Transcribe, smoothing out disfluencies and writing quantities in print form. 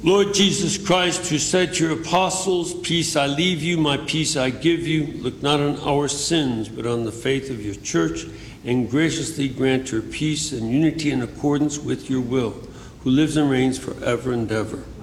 Lord Jesus Christ, who said to your apostles, "Peace I leave you, my peace I give you," look not on our sins, but on the faith of your church, and graciously grant her peace and unity in accordance with your will, who lives and reigns forever and ever.